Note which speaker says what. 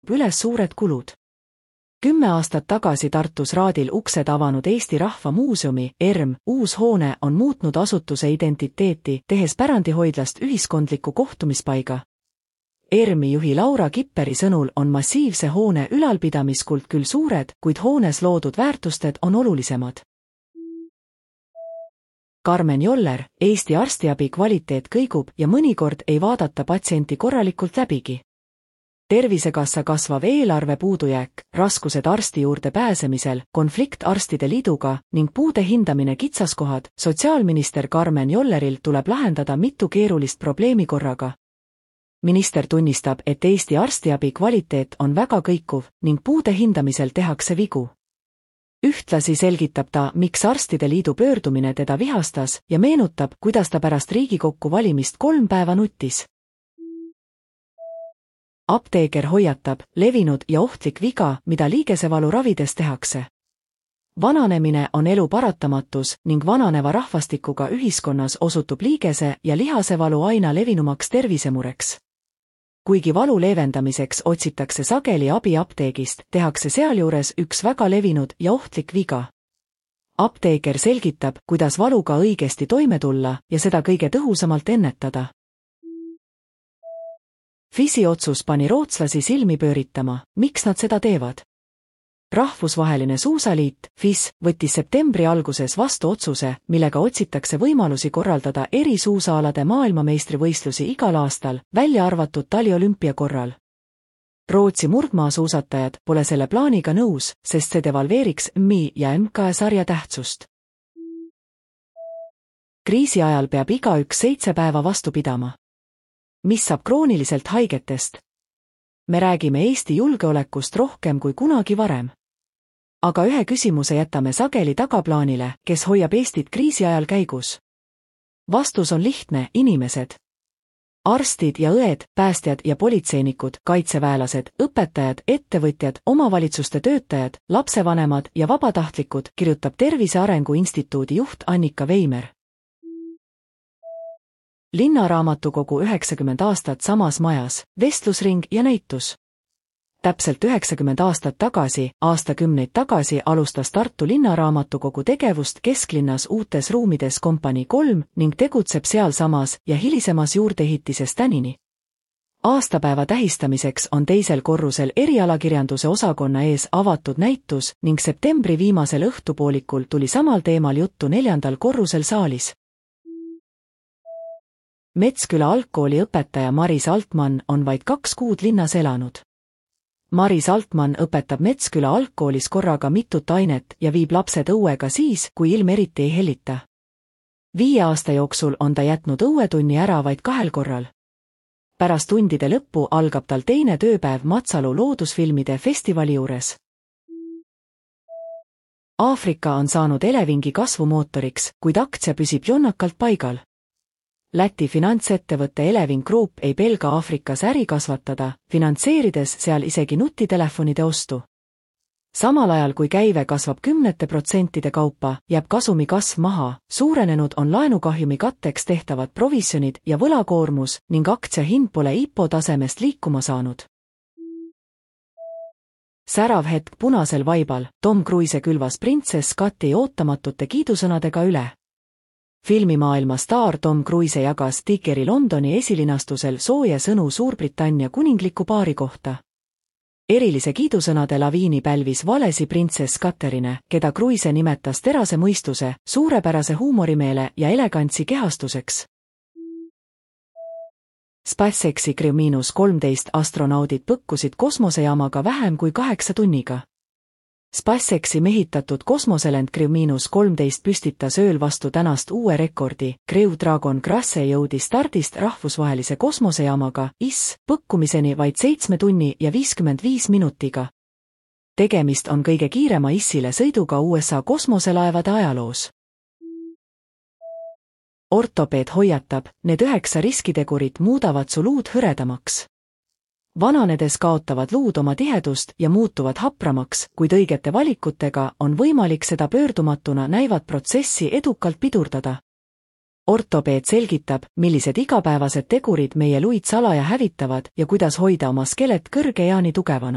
Speaker 1: üles suured kulud. 10 aastat tagasi Tartus Raadil uksed avanud Eesti Rahva Muuseumi, ERM, uus hoone on muutnud asutuse identiteeti, tehes pärandihoidlast ühiskondliku kohtumispaiga. ERM-i juhi Laura Kipperi sõnul on massiivse hoone ülalpidamiskult küll suured, kuid hoones loodud väärtused on olulisemad. Karmen Joller, Eesti arstiabi kvaliteet kõigub ja mõnikord ei vaadata patsienti korralikult läbigi. Tervisekassa kasvav eelarve puudujääk, raskused arsti juurde pääsemisel, konflikt arstide liiduga ning puude hindamine kitsaskohad, sotsiaalminister Karmen Jolleril tuleb lahendada mitu keerulist probleemi korraga. Minister tunnistab, et Eesti arstiabi kvaliteet on väga kõikuv ning puude hindamisel tehakse vigu. Ühtlasi selgitab ta, miks arstide liidu pöördumine teda vihastas ja meenutab, kuidas ta pärast Riigikokku valimist 3 päeva nuttis. Apteeker hoiatab, levinud ja ohtlik viga, mida liigesevalu ravides tehakse. Vananemine on elu paratamatus ning vananeva rahvastikuga ühiskonnas osutub liigese- ja lihasevalu aina levinumaks tervisemureks. Kuigi valu leevendamiseks otsitakse sageli abi apteegist, tehakse sealjuures üks väga levinud ja ohtlik viga. Apteeker selgitab, kuidas valuga õigesti toime tulla ja seda kõige tõhusamalt ennetada. FIS-i otsus pani rootslasi silmi pööritama, miks nad seda teevad. Rahvusvaheline suusaliit, FIS, võttis septembri alguses vastu otsuse, millega otsitakse võimalusi korraldada eri suusaalade maailmameistrivõistlusi igal aastal, välja arvatud taliolümpia korral. Rootsi murdmaasuusatajad pole selle plaaniga nõus, sest see devalveeriks MI ja MK-sarja tähtsust. Kriisi ajal peab igaüks 7 päeva vastu pidama. Mis saab krooniliselt haigetest? Me räägime Eesti julgeolekust rohkem kui kunagi varem. Aga ühe küsimuse jätame sageli tagaplaanile, kes hoiab Eestit kriisi ajal käigus. Vastus on lihtne, inimesed. Arstid ja õed, päästjad ja politseinikud, kaitseväelased, õpetajad, ettevõtjad, omavalitsuste töötajad, lapsevanemad ja vabatahtlikud, kirjutab Tervise Arengu Instituudi juht Annika Veimer. Linnaraamatukogu 90 aastat samas majas, vestlusring ja näitus. Täpselt 90 aastat tagasi, aastakümneid tagasi alustas Tartu Linnaraamatukogu tegevust kesklinnas uutes ruumides Kompanii 3 ning tegutseb sealsamas ja hilisemas juurdeehitises tänini. Aastapäeva tähistamiseks on 2. korrusel erialakirjanduse osakonna ees avatud näitus ning septembri viimasel õhtupoolikul tuli samal teemal juttu 4. korrusel saalis. Metsküla algkooli õpetaja Maris Altmann on vaid 2 kuud linnas elanud. Maris Altmann õpetab Metsküla algkoolis korraga mitut ainet ja viib lapsed õuega siis, kui ilm eriti ei hellita. 5 aasta jooksul on ta jätnud õuetunni ära vaid 2 korral. Pärast tundide lõppu algab tal teine tööpäev Matsalu loodusfilmide festivali juures. Aafrika on saanud Elevingi kasvumootoriks, kuid aktsia püsib jonnakalt paigal. Läti finantsettevõtte Eleving Group ei pelga Aafrikas äri kasvatada, finantseerides seal isegi nutitelefonide ostu. Samal ajal kui käive kasvab 10% kaupa, jääb kasumi kasv maha, suurenenud on laenukahjumi katteks tehtavad provisjonid ja võlakoormus ning aktsia hind pole IPO tasemest liikuma saanud. Särav hetk punasel vaibal, Tom Cruise külvas printsess Cati ootamatute kiidusõnadega üle. Filmimaailma staar Tom Cruise jagas Tickeri Londoni esilinastusel sooja sõnu Suurbritannia kuningliku paari kohta. Erilise kiidusõnade laviini pälvis valesi printsess Catherine, keda Cruise nimetas terase mõistuse, suurepärase huumorimeele ja elegantsi kehastuseks. SpaceXi Crew-13 astronaudid põkkusid kosmosejaamaga vähem kui 8 tunniga. SpaceXi mehitatud kosmoselend Crew-13 püstitas ööl vastu tänast uue rekordi. Crew Dragon Grasse jõudis stardist rahvusvahelise kosmosejaamaga IS põkkumiseni vaid 7 tunni ja 55 minutiga. Tegemist on kõige kiirema IS-ile sõiduga USA kosmoselaevade ajaloos. Ortopeed hoiatab, need 9 riskitegurit muudavad su luud hõredamaks. Vananedes kaotavad luud oma tihedust ja muutuvad hapramaks, kuid õigete valikutega on võimalik seda pöördumatuna näivat protsessi edukalt pidurdada. Ortopeed selgitab, millised igapäevased tegurid meie luid salaja hävitavad ja kuidas hoida oma skelet kõrge eani tugevana.